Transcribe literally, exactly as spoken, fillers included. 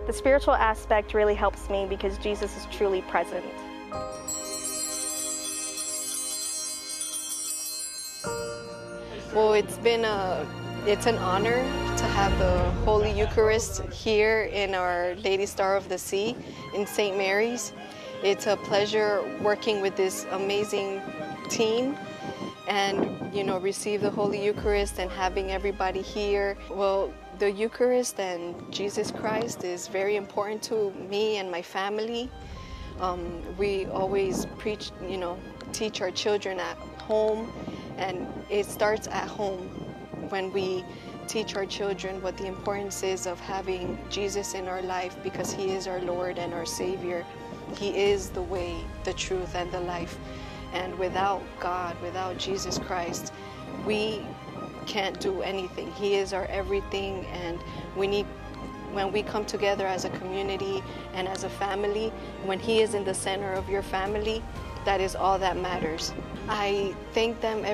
The spiritual aspect really helps me because Jesus is truly present. Well, it's been a, it's an honor to have the Holy Eucharist here in Our Lady Star of the Sea in Saint Mary's. It's a pleasure working with this amazing team and, you know, receive the Holy Eucharist and having everybody here. Well, the Eucharist and Jesus Christ is very important to me and my family. Um, we always preach, you know, teach our children at home, and it starts at home when we teach our children what the importance is of having Jesus in our life, because He is our Lord and our Savior. He is the way, the truth, and the life. And without God, without Jesus Christ, we can't do anything. He is our everything, and we need, when we come together as a community and as a family, when He is in the center of your family, that is all that matters. I thank them every